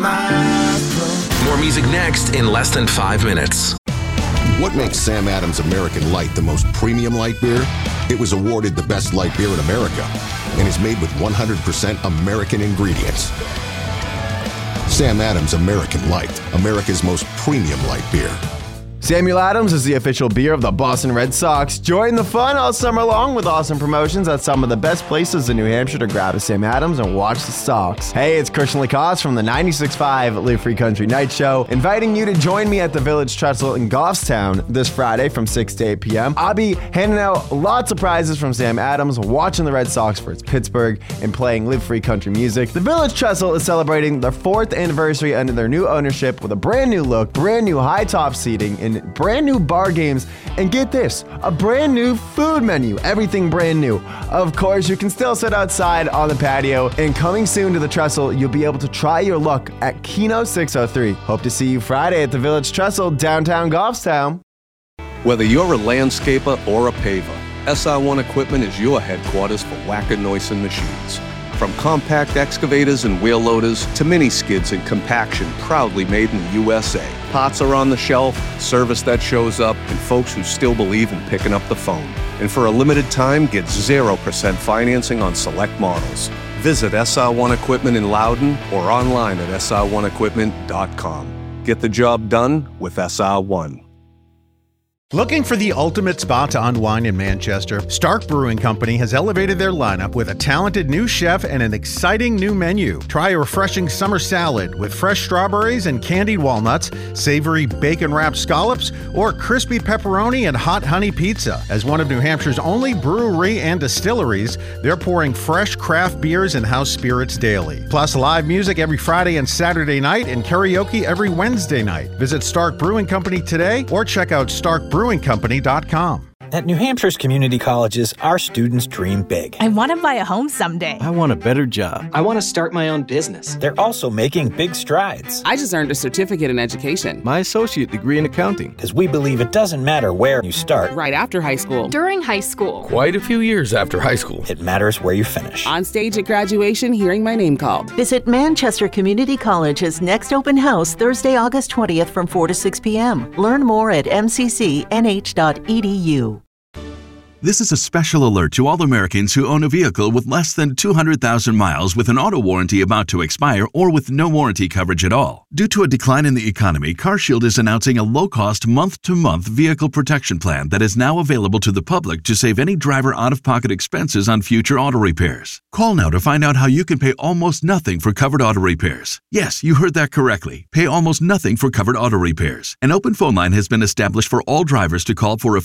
More music next in less than 5 minutes. What makes Sam Adams American Light the most premium light beer? It was awarded the best light beer in America and is made with 100% American ingredients. Sam Adams American Light, America's most premium light beer. Samuel Adams is the official beer of the Boston Red Sox. Join the fun all summer long with awesome promotions at some of the best places in New Hampshire to grab a Sam Adams and watch the Sox. Hey, it's Christian Lacoste from the 96.5 Live Free Country Night Show, inviting you to join me at the Village Trestle in Goffstown this Friday from 6 to 8 p.m. I'll be handing out lots of prizes from Sam Adams, watching the Red Sox versus Pittsburgh, and playing Live Free Country music. The Village Trestle is celebrating their 4th anniversary under their new ownership with a brand new look, brand new high-top seating, and brand new bar games, and get this, a brand new food menu, everything brand new. Of course, you can still sit outside on the patio, and coming soon to the Trestle, you'll be able to try your luck at Keno 603. Hope to see you Friday at the Village Trestle, downtown Goffstown. Whether you're a landscaper or a paver, SR1 Equipment is your headquarters for Wacker-Neuson machines. From compact excavators and wheel loaders to mini skids and compaction proudly made in the USA. Parts are on the shelf, service that shows up, and folks who still believe in picking up the phone. And for a limited time, get 0% financing on select models. Visit SR1 Equipment in Loudon or online at sr1equipment.com. Get the job done with SR1. Looking for the ultimate spot to unwind in Manchester? Stark Brewing Company has elevated their lineup with a talented new chef and an exciting new menu. Try a refreshing summer salad with fresh strawberries and candied walnuts, savory bacon-wrapped scallops, or crispy pepperoni and hot honey pizza. As one of New Hampshire's only brewery and distilleries, they're pouring fresh craft beers and house spirits daily. Plus live music every Friday and Saturday night and karaoke every Wednesday night. Visit Stark Brewing Company today or check out starkbrewingcompany.com. At New Hampshire's community colleges, our students dream big. I want to buy a home someday. I want a better job. I want to start my own business. They're also making big strides. I just earned a certificate in education. My associate degree in accounting. Because we believe it doesn't matter where you start. Right after high school. During high school. Quite a few years after high school. It matters where you finish. On stage at graduation, hearing my name called. Visit Manchester Community College's next open house Thursday, August 20th from 4 to 6 p.m. Learn more at mccnh.edu. This is a special alert to all Americans who own a vehicle with less than 200,000 miles with an auto warranty about to expire or with no warranty coverage at all. Due to a decline in the economy, CarShield is announcing a low-cost month-to-month vehicle protection plan that is now available to the public to save any driver out-of-pocket expenses on future auto repairs. Call now to find out how you can pay almost nothing for covered auto repairs. Yes, you heard that correctly. Pay almost nothing for covered auto repairs. An open phone line has been established for all drivers to call for a